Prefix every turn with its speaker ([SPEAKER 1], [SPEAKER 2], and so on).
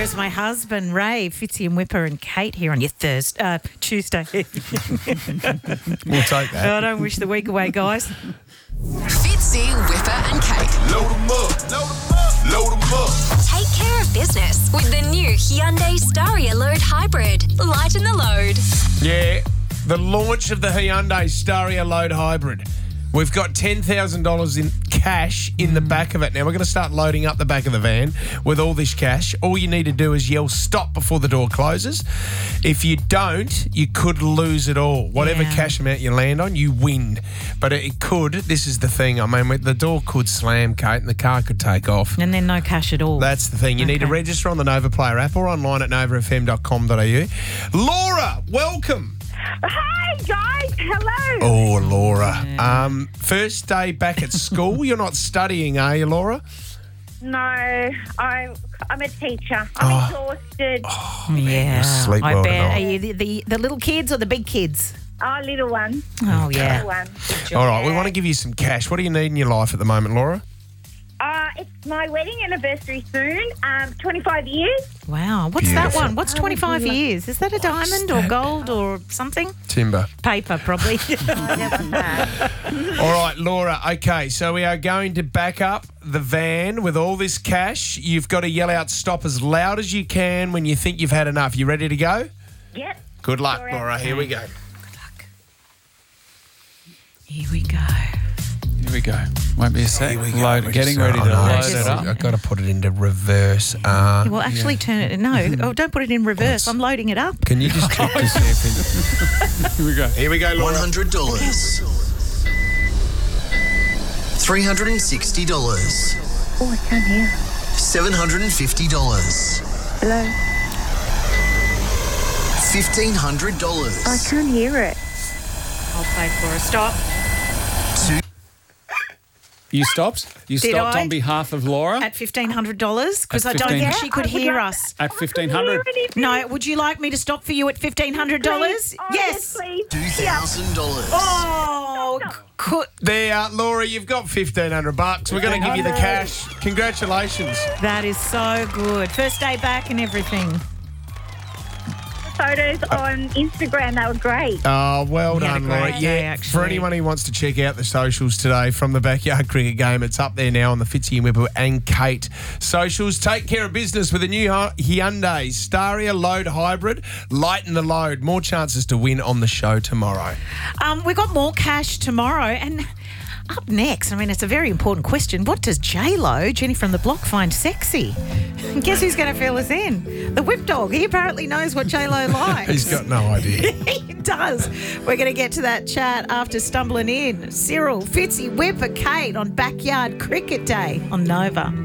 [SPEAKER 1] Where's my husband, Ray, Fitzy and Whipper and Kate here on your Tuesday.
[SPEAKER 2] We'll take that.
[SPEAKER 1] I don't wish the week away, guys.
[SPEAKER 3] Fitzy, Whipper and Kate.
[SPEAKER 4] Load 'em up, load 'em up, load 'em up.
[SPEAKER 3] Take care of business with the new Hyundai Staria Load Hybrid. Lighten the load.
[SPEAKER 2] Yeah, the launch of the Hyundai Staria Load Hybrid. We've got $10,000 in cash in the back of it. Now, we're going to start loading up the back of the van with all this cash. All you need to do is yell stop before the door closes. If you don't, you could lose it all. Whatever cash amount you land on, you win. But it could, this is the thing, I mean, the door could slam, Kate, and the car could take off.
[SPEAKER 1] And then no cash at all.
[SPEAKER 2] That's the thing. You need to register on the Nova Player app or online at novafm.com.au. Laura, welcome.
[SPEAKER 5] Hi guys, hello.
[SPEAKER 2] Oh, Laura. First day back at school. You're not studying, are you, Laura?
[SPEAKER 5] No, I'm a teacher. I'm exhausted.
[SPEAKER 1] Yeah.
[SPEAKER 2] sleep
[SPEAKER 1] I
[SPEAKER 2] well
[SPEAKER 1] bet.
[SPEAKER 2] tonight.
[SPEAKER 1] Are you the little kids or the big kids?
[SPEAKER 5] Oh, little one.
[SPEAKER 1] Oh, yeah.
[SPEAKER 5] Little one.
[SPEAKER 2] All right, we want to give you some cash. What do you need in your life at the moment, Laura?
[SPEAKER 5] It's my wedding anniversary soon. 25 years.
[SPEAKER 1] Wow. What's that
[SPEAKER 2] Beautiful.
[SPEAKER 1] one? What's 25 years? Is that a diamond or gold or something?
[SPEAKER 2] Timber.
[SPEAKER 1] Paper, probably.
[SPEAKER 2] All right, Laura. Okay, so we are going to back up the van with all this cash. You've got to yell out stop as loud as you can when you think you've had enough. You ready to go?
[SPEAKER 5] Yep.
[SPEAKER 2] Good luck,
[SPEAKER 5] Sure.
[SPEAKER 2] Laura. Here we go.
[SPEAKER 1] Here we go.
[SPEAKER 6] Here we go. Won't be a sec. Getting
[SPEAKER 2] Oh,
[SPEAKER 6] ready to load it up.
[SPEAKER 2] I've got to put it into reverse.
[SPEAKER 1] Well, actually turn it. No, don't put it in reverse. I'm loading it up.
[SPEAKER 2] Can you just check to see if
[SPEAKER 6] Here we go.
[SPEAKER 2] Here we go, Laura.
[SPEAKER 7] $100. $360.
[SPEAKER 5] Oh, I can't hear.
[SPEAKER 7] $750.
[SPEAKER 5] Hello.
[SPEAKER 7] $1,500.
[SPEAKER 5] I can't hear it.
[SPEAKER 1] I'll play for a stop.
[SPEAKER 6] You stopped? You
[SPEAKER 1] Did
[SPEAKER 6] stopped
[SPEAKER 1] I?
[SPEAKER 6] on behalf of Laura
[SPEAKER 1] At $1,500 because
[SPEAKER 6] At
[SPEAKER 1] I don't think
[SPEAKER 6] 15.
[SPEAKER 1] she could hear us.
[SPEAKER 6] at $1,500.
[SPEAKER 1] No, would you like me to stop for you at $1,500?
[SPEAKER 5] Please. Oh,
[SPEAKER 1] Yes.
[SPEAKER 5] please.
[SPEAKER 7] $2,000.
[SPEAKER 1] Oh, could,
[SPEAKER 2] There, Laura, you've got $1,500. We're going to give you the cash. Congratulations.
[SPEAKER 1] that is so good. First day back and everything.
[SPEAKER 5] Photos on Instagram, they were great.
[SPEAKER 2] Oh, well
[SPEAKER 1] You had a
[SPEAKER 2] done, Laura.
[SPEAKER 1] great day, actually.
[SPEAKER 2] For anyone who wants to check out the socials today from the Backyard Cricket Game, it's up there now on the Fitzy and Whipper and Kate socials. Take care of business with the new Hyundai Staria Load Hybrid. Lighten the load. More chances to win on the show tomorrow.
[SPEAKER 1] We've got more cash tomorrow and up next, I mean, it's a very important question. What does J-Lo, Jenny from the Block, find sexy? And guess who's going to fill us in? The Whip Dog. He apparently knows what J-Lo likes.
[SPEAKER 2] He's got no idea.
[SPEAKER 1] He does. We're going to get to that chat after stumbling in. Cyril, Fitzy, Whipper, Kate on Backyard Cricket Day on Nova.